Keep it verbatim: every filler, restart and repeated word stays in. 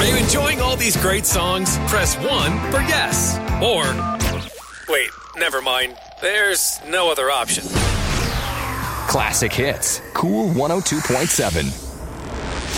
Are you enjoying all these great songs? Press one for yes. Or, wait, never mind. There's no other option. Classic Hits. Cool one oh two point seven.